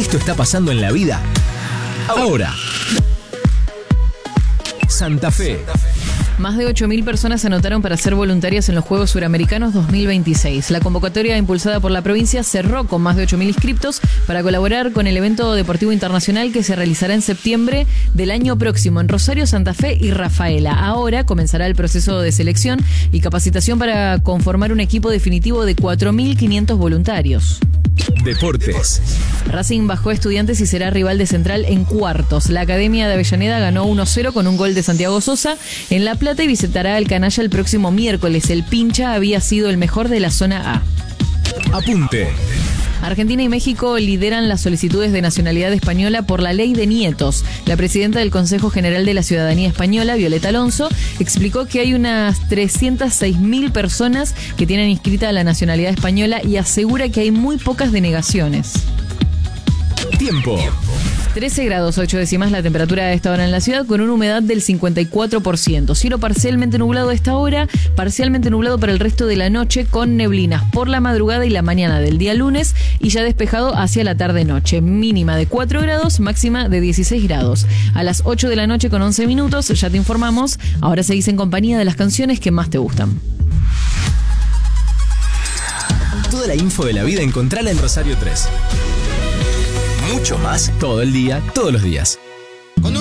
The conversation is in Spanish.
Esto está pasando en la vida ahora. Santa Fe. Más de 8.000 personas se anotaron para ser voluntarias en los Juegos Suramericanos 2026. La convocatoria impulsada por la provincia cerró con más de 8.000 inscriptos para colaborar con el evento deportivo internacional que se realizará en septiembre del año próximo en Rosario, Santa Fe y Rafaela. Ahora comenzará el proceso de selección y capacitación para conformar un equipo definitivo de 4.500 voluntarios. Deportes. Racing bajó a Estudiantes y será rival de Central en cuartos. La Academia de Avellaneda ganó 1-0 con un gol de Santiago Sosa en La Plata y visitará al Canalla el próximo miércoles. El Pincha había sido el mejor de la zona A. Apunte. Argentina y México lideran las solicitudes de nacionalidad española por la ley de nietos. La presidenta del Consejo General de la Ciudadanía Española, Violeta Alonso, explicó que hay unas 306.000 personas que tienen inscrita la nacionalidad española y asegura que hay muy pocas denegaciones. Tiempo. 13 grados 8 décimas la temperatura a esta hora en la ciudad con una humedad del 54%. Cielo parcialmente nublado a esta hora, parcialmente nublado para el resto de la noche con neblinas por la madrugada y la mañana del día lunes y ya despejado hacia la tarde-noche. Mínima de 4 grados, máxima de 16 grados. A las 8 de la noche con 11 minutos ya te informamos. Ahora seguís en compañía de las canciones que más te gustan. Toda la info de la vida encontrala en Rosario 3. Mucho más todo el día, todos los días.